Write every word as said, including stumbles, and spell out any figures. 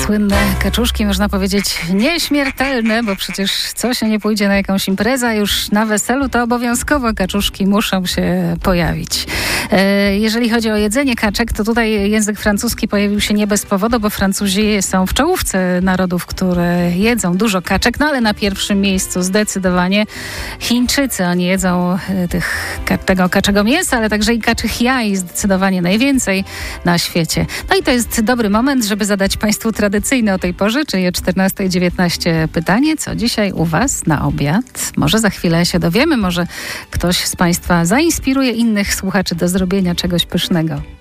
Słynne kaczuszki, można powiedzieć, nieśmiertelne, bo przecież co się nie pójdzie na jakąś imprezę, już na weselu, to obowiązkowo kaczuszki muszą się pojawić. Jeżeli chodzi o jedzenie kaczek, to tutaj język francuski pojawił się nie bez powodu, bo Francuzi są w czołówce narodów, które jedzą dużo kaczek, no ale na pierwszym miejscu zdecydowanie Chińczycy. Oni jedzą tych, tego kaczego mięsa, ale także i kaczych jaj, zdecydowanie najwięcej na świecie. No i to jest dobry moment, żeby zadać Państwu tradycyjne o tej porze, czyli o czternasta dziewiętnaście pytanie, co dzisiaj u Was na obiad? Może za chwilę się dowiemy, może ktoś z Państwa zainspiruje innych słuchaczy do zrobienia czegoś pysznego.